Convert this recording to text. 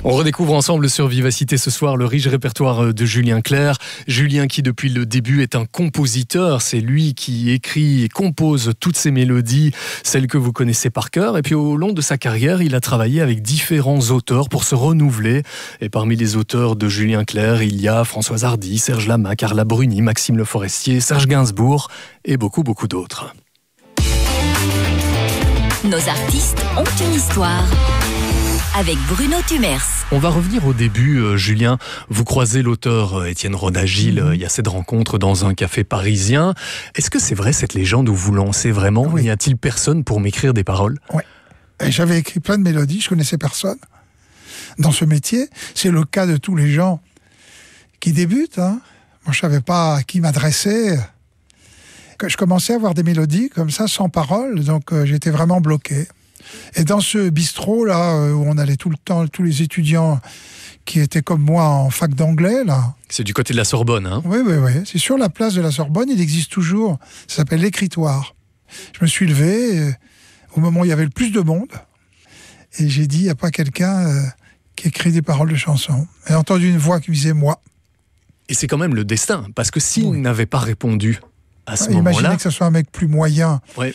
On redécouvre ensemble sur Vivacité ce soir le riche répertoire de Julien Clerc. Julien qui depuis le début est un compositeur, c'est lui qui écrit et compose toutes ces mélodies, celles que vous connaissez par cœur. Et puis au long de sa carrière, il a travaillé avec différents auteurs pour se renouveler. Et parmi les auteurs de Julien Clerc, il y a Françoise Hardy, Serge Lama, Carla Bruni, Maxime Le Forestier, Serge Gainsbourg et beaucoup d'autres. Nos artistes ont une histoire. Avec Bruno Tumers. On va revenir au début, Julien. Vous croisez l'auteur Étienne Roda-Gil, il y a cette rencontre dans un café parisien. Est-ce que c'est vrai cette légende où vous lancez vraiment ? Oui. N'y a-t-il personne pour m'écrire des paroles ? Oui. J'avais écrit plein de mélodies, je connaissais personne. Dans ce métier, c'est le cas de tous les gens qui débutent. Moi, je savais pas à qui m'adresser. Que je commençais à avoir des mélodies comme ça, sans paroles, donc j'étais vraiment bloqué. Et dans ce bistrot-là, où on allait tout le temps, tous les étudiants qui étaient comme moi en fac d'anglais, là. C'est du côté de la Sorbonne, hein ? Oui. C'est sur la place de la Sorbonne, il existe toujours. Ça s'appelle l'Écritoire. Je me suis levé au moment où il y avait le plus de monde. Et j'ai dit, il n'y a pas quelqu'un qui écrit des paroles de chansons. Et j'ai entendu une voix qui me disait, moi. Et c'est quand même le destin, parce que s'il n'avait pas répondu à ce moment-là... Imaginez que ce soit un mec plus moyen,